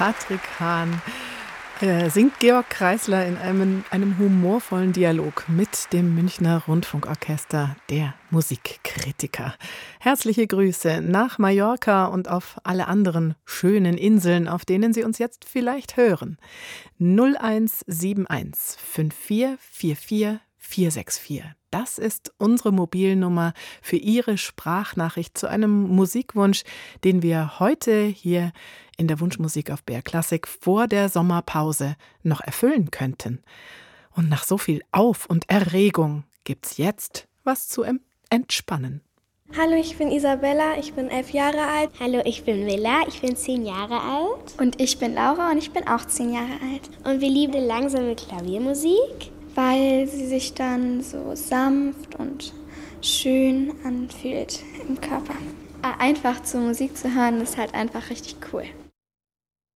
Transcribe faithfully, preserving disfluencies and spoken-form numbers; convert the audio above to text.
Patrick Hahn äh, singt Georg Kreisler in einem, einem humorvollen Dialog mit dem Münchner Rundfunkorchester, der Musikkritiker. Herzliche Grüße nach Mallorca und auf alle anderen schönen Inseln, auf denen Sie uns jetzt vielleicht hören. null eins sieben eins fünf vier vier vier vier sechs vier. Das ist unsere Mobilnummer für Ihre Sprachnachricht zu einem Musikwunsch, den wir heute hier in der Wunschmusik auf B R Classic vor der Sommerpause noch erfüllen könnten. Und nach so viel Auf- und Erregung gibt's jetzt was zu entspannen. Hallo, ich bin Isabella, ich bin elf Jahre alt. Hallo, ich bin Villa, ich bin zehn Jahre alt. Und ich bin Laura und ich bin auch zehn Jahre alt. Und wir lieben langsame Klaviermusik, weil sie sich dann so sanft und schön anfühlt im Körper. Einfach zur Musik zu hören, ist halt einfach richtig cool.